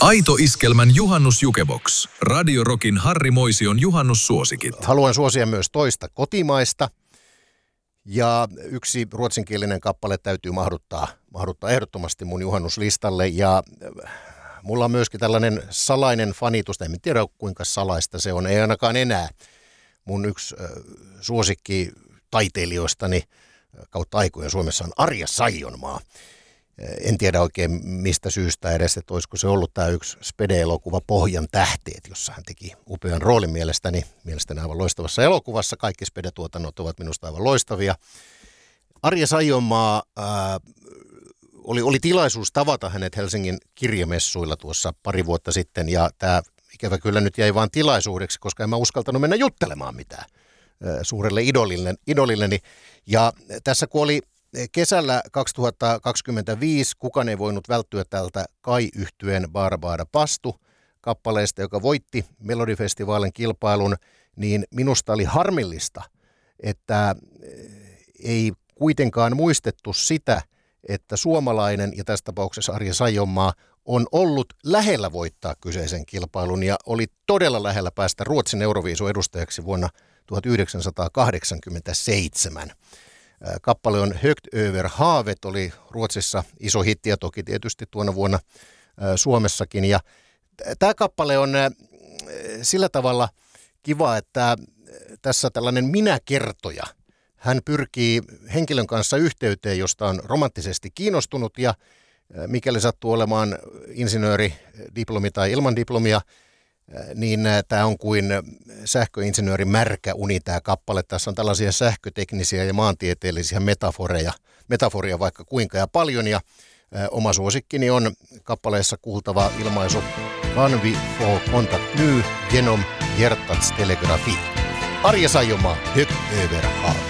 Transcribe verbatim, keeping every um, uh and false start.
Aito Iskelmän juhannusjukebox. Radio Rockin Harri Moision juhannussuosikit. Haluan suosia myös toista kotimaista. Ja yksi ruotsinkielinen kappale täytyy mahduttaa, mahduttaa ehdottomasti mun juhannuslistalle. Ja mulla on myöskin tällainen salainen fanitus, en tiedä kuinka salaista se on, ei ainakaan enää. Mun yksi äh, suosikki taiteilijoistani kautta aikojen Suomessa on Arja Saijonmaa. En tiedä oikein mistä syystä edes, että olisiko se ollut tämä yksi Spede-elokuva Pohjan tähteet, jossa hän teki upean roolin mielestäni, mielestäni aivan loistavassa elokuvassa. Kaikki Spede-tuotannot ovat minusta aivan loistavia. Arja Saijonmaa, ää, oli, oli tilaisuus tavata hänet Helsingin kirjamessuilla tuossa pari vuotta sitten, ja tämä ikävä kyllä nyt jäi vain tilaisuudeksi, koska en mä uskaltanut mennä juttelemaan mitään ää, suurelle idolille, idolilleni. Ja tässä kun oli kesällä kaksituhattakaksikymmentäviisi kukaan ei voinut välttyä tältä Kai-yhtyeen Barbara Pastu kappaleesta, joka voitti Melodifestivaalin kilpailun, niin minusta oli harmillista, että ei kuitenkaan muistettu sitä, että suomalainen ja tässä tapauksessa Arja Saijonmaa on ollut lähellä voittaa kyseisen kilpailun ja oli todella lähellä päästä Ruotsin Euroviisu-edustajaksi vuonna tuhatyhdeksänsataakahdeksankymmentäseitsemän. Kappale on Högt över havet, oli Ruotsissa iso hitti ja toki tietysti tuona vuonna Suomessakin. Ja tämä kappale on sillä tavalla kiva, että tässä tällainen minäkertoja. Hän pyrkii henkilön kanssa yhteyteen, josta on romanttisesti kiinnostunut ja mikäli sattuu olemaan insinööri, diplomi tai ilman diplomia, niin tämä on kuin sähköinsinöörin märkä uni tämä kappale. Tässä on tällaisia sähköteknisiä ja maantieteellisiä metaforeja, metaforia vaikka kuinka ja paljon. Ja ä, oma suosikkini on kappaleessa kuultava ilmaisu Kan vi få kontakt nu genom hjärtats telegrafi. Arja Saijonmaa, Högt över havet.